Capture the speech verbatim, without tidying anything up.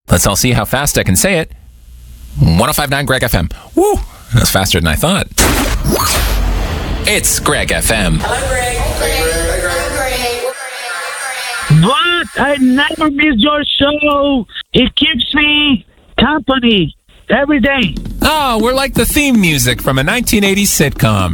Let's all see how fast I can say it. one oh five point nine Greg F M. Woo! That's faster than I thought. It's Greg F M. Hello, Greg. What? I never miss your show. It keeps me company every day. Oh, we're like the theme music from a nineteen eighties sitcom.